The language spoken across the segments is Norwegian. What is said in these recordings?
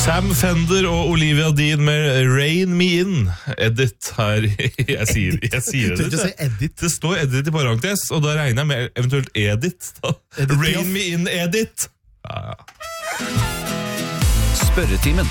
Sam Fender og Olivia Dean med Rain Me In. Edit her. Jeg sier edit. Det står edit i parentes, og da regner jeg med eventuelt edit. Rain Me In edit. Ja. Spørretimen.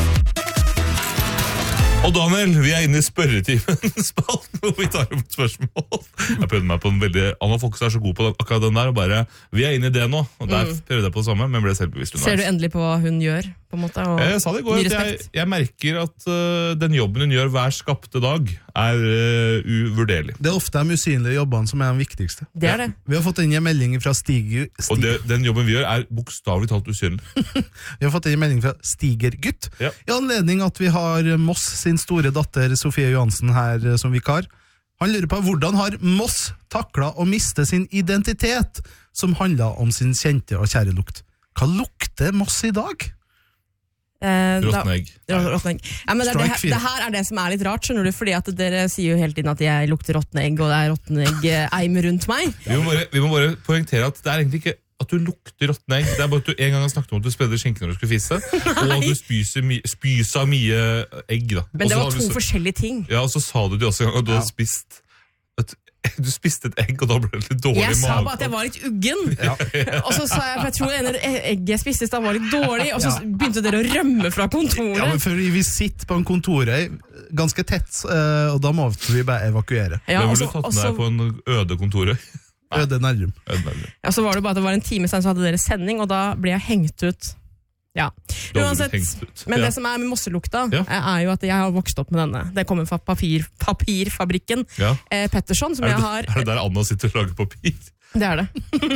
Og Daniel, vi inne i spørretimen spalten, hvor vi tar opp spørsmål. Jeg prøvde meg på en veldig... Anna Fox så god på akkurat den der, og bare, vi inne i det nå. Og der prøvde jeg på det samme, men ble selvbevisst. Ser du endelig på hva hun gjør, på en måte? Jeg sa det i går, at jeg merker at den jobben hun gjør hver skapte dag, uvurderlig. Det ofte de usynlige jobbene som de viktigste. Det det. Vi har fått inn en melding fra Og den jobben vi gjør bokstavelig talt usynlig. Vi har fått inn en melding fra Stigergutt. Ja. I anledning at vi har Moss sin store datter Sofie Johansen her som vikar. Han lurer på hvordan har Moss taklet å miste sin identitet, som handler om sin kjente og kjære lukt. Hva lukter Moss i dag? Råtten egg. Ja, men det her det som litt rart, skjønner du, fordi at dere sier jo hele tiden at jeg lukter råtten egg, og det råtten egg-eim rundt meg. Vi må bare poengtere at det egentlig ikke at du lukter råtten egg. Det bare at du en gang har snakket om at du spredde skinken når du skulle fisse, og at du spyser mye egg. Da. Men det var to forskjellige ting. Ja, og så sa du det også en gang at du hadde du spiste et egg, og da ble det litt dårlig mage. Jeg sa bare at jeg var litt uggen. Og så sa jeg, for jeg tror en egg jeg spiste da var litt dårlig, og så begynte dere å rømme fra kontoret. Ja, men vi sitter på en kontorøy ganske tett, og da må vi bare evakuere. Ja, men ville du tatt med deg på en øde kontorøy? Øde Nærrum. Ja, så var det bare at det var en time siden så hadde dere sending, og da ble jeg hengt ut. Ja, uansett, men det som med Mosselukta jo at jeg har vokst opp med denne. Det kommer fra papirfabrikken Petterson, som jeg har... Er det der Anna sitter og lager papir? Det det.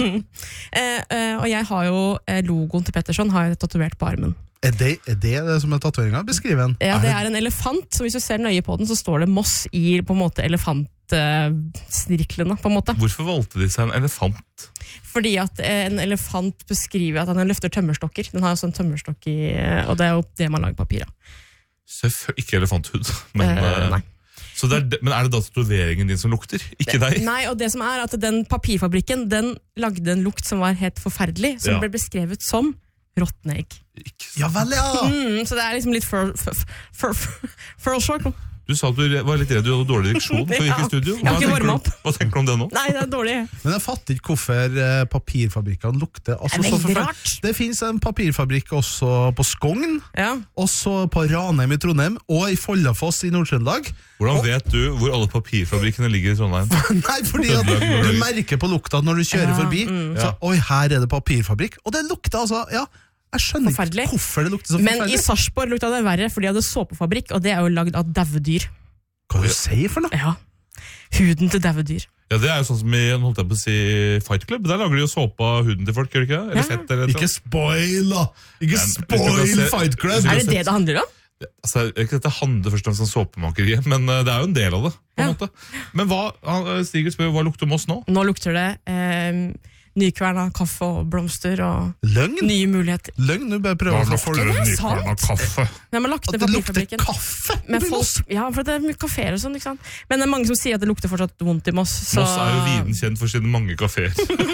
Og jeg har jo logoen til Petterson har jeg tatovert på armen. Er det som tatoveringen? Beskriv den. Ja, det en elefant, så hvis du ser nøye på den, så står det Moss i på en måte elefantsnirklene, på en måte. Hvorfor valgte de seg en elefant? Fordi at en elefant beskriver at han løfter tømmerstokker. Den har jo sånn tømmerstokk i, og det jo det man lager papir av. Ikke elefanthud, men... Nei. Så men det da tatoveringen din som lukter? Ikke deg? Nei, og det som at den papirfabrikken, den lagde en lukt som var helt forferdelig, som ble beskrevet som råtten egg. Ja vel, ja! Så det liksom litt for Du sa at du var litt redd du hadde dårlig diksjon før vi gikk i studio. Jeg har ikke varmet opp. Hva tenker du om det nå? Nei, det dårlig. Men jeg fatter ikke hvorfor papirfabrikkene lukter det veldig rart. Det finnes en papirfabrikk også på Skogn, også på Ranheim i Trondheim, og i Follafoss i Nord-Trøndelag. Hvordan vet du hvor alle papirfabrikkene ligger i Trondheim? Nei, fordi at du merker på lukta når du kjører forbi. Så, oi, her det papirfabrikk. Og det lukter altså, jeg skjønner ikke hvorfor det lukter så forferdelig. Men i Sarpsborg lukta det verre, for de hadde såpefabrikk, og det jo lagd av dauedyr. Hva du sier for noe? Ja, huden til dauedyr. Ja, det jo sånn som holdt jeg på å si Fight Club. Der lager de jo såpe av huden til folk, gjør de ikke? Eller fett, eller ikke spoil, da! Ikke spoil Fight Club! Det handler om? Altså, ikke at det handler først og fremst om såpemakeri, men det jo en del av det, på en måte. Men Stigert spør, hva lukter Moss nå? Nå lukter det nykverna kaffe og blomster og nye muligheter. Løgn? Du bare prøver å få nykverna kaffe. Nei, man lagte at det lukter kaffe? Ja, for det mye kaféer og sånn, ikke sant? Men det mange som sier at det lukter fortsatt vondt i Moss. Så... Moss jo viden kjent for sine mange kaféer.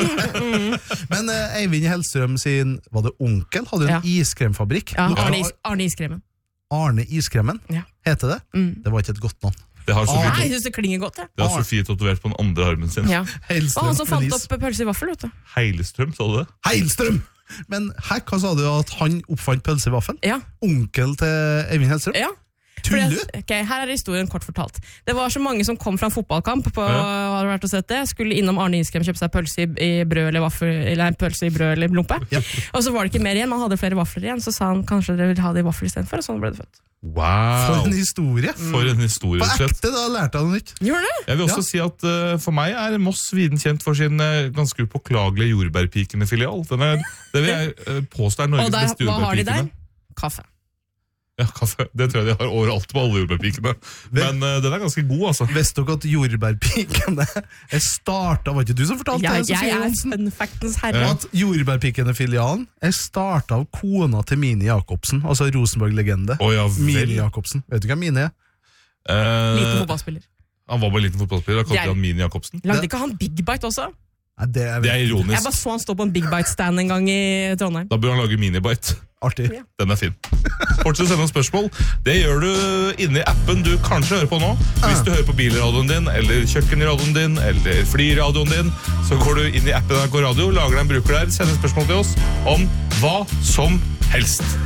Men Eivind Hellstrøm sin, var det onkel? Hadde en iskremfabrikk? Ja, Arne Iskremen. Arne Iskremen? Heter det? Det var ikke et godt navn. Jeg synes det klinger godt. Det har Sofie tatovert på den andre armen sin. Ja. Og han som fant opp pølse i vaffel, vet du. Heilstrøm, sa du det? Heilstrøm! Men hva sa du at han oppfant pølse i vaffel? Ja. Onkel til Eivind Hellstrøm? Ja. Tuller? Her historien kort fortalt. Det var så mange som kom fra en fotballkamp hadde vært og sett det, skulle innom Arne Iskrem kjøpe seg pølse i brød eller vaffel, eller pølse i brød eller lompe. Og så var det ikke mer igjen, man hadde flere vafler igjen, så sa han kanskje dere vil ha det i vaffel i stedet for, og sånn ble det født. Wow! For en historie! For en historie, på ekte, da lærte jeg noe nytt. Gjør det? Jeg vil også si at for meg Moss viden kjent for sin ganske upåklagelige jordbærpikene-filial. Det vil jeg påstå Norges beste jordbærpikene. Hva har de der? Kaffe. Ja, kaffe. Det tror jeg de har overalt på alle jordbærpikene. Men den ganske god, altså. Visste dere at jordbærpikene startet, var ikke du som fortalte det? Jeg fun factens herre. At jordbærpikene-filialen startet av kona til Mini Jacobsen, altså Rosenborg-legende. Mini Jacobsen. Vet du hva Mini Liten fotballspiller. Han var bare liten fotballspiller, da kalte han Mini Jacobsen. Lagde ikke han Big Bite også? Nei, det ironisk. Jeg bare så han stå på en Big Bite-stand en gang i Trondheim. Da bør han lage Minibite. Artig. Den fin. Fortsett å sende noen spørsmål. Det gjør du inni appen du kanskje hører på nå. Hvis du hører på bilradioen din, eller kjøkkenradioen din, eller flyradioen din, så går du inn i appen NRK Radio, lager deg en bruker der, sender spørsmål til oss om hva som helst.